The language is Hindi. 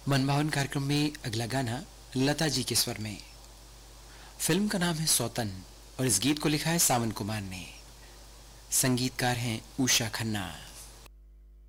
मनभावन कार्यक्रम में अगला गाना लता जी के स्वर में। फिल्म का नाम है सौतन और इस गीत को लिखा है सावन कुमार ने। संगीतकार हैं उषा खन्ना।